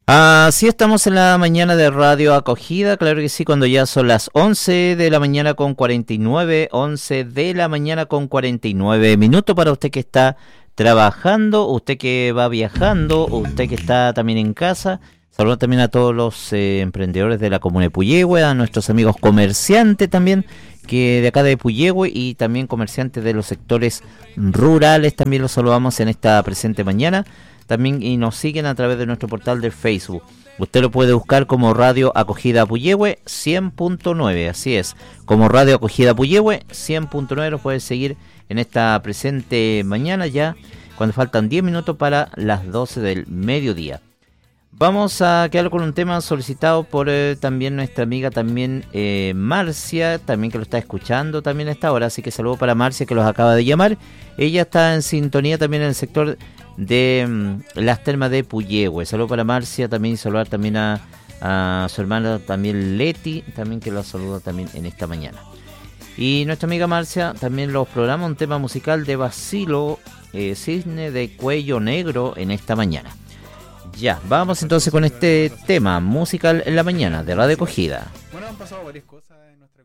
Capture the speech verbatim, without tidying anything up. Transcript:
Así estamos en la mañana de Radio Acogida, claro que sí, cuando ya son las once de la mañana con cuarenta y nueve, once de la mañana con cuarenta y nueve minutos para usted que está trabajando, usted que va viajando, usted que está también en casa. Saludos también a todos los eh, emprendedores de la comuna de Puyehue, a nuestros amigos comerciantes también, que de acá de Puyehue y también comerciantes de los sectores rurales, también los saludamos en esta presente mañana. También y nos siguen a través de nuestro portal de Facebook. Usted lo puede buscar como Radio Acogida Puyehue cien punto nueve, así es, como Radio Acogida Puyehue cien punto nueve, lo puede seguir en esta presente mañana ya, cuando faltan diez minutos para las doce del mediodía. Vamos a quedar con un tema solicitado por eh, también nuestra amiga también eh, Marcia, también que lo está escuchando también a esta hora, así que saludo para Marcia que los acaba de llamar. Ella está en sintonía también en el sector de mm, las termas de Puyehue. Saludo para Marcia, también saludar también a, a su hermana también Leti, también que lo saluda también en esta mañana. Y nuestra amiga Marcia también los programa un tema musical de Basilo, eh, Cisne de Cuello Negro en esta mañana. Ya, vamos entonces con este tema musical en la mañana de Radio Acogida. Bueno, han pasado varias cosas en nuestra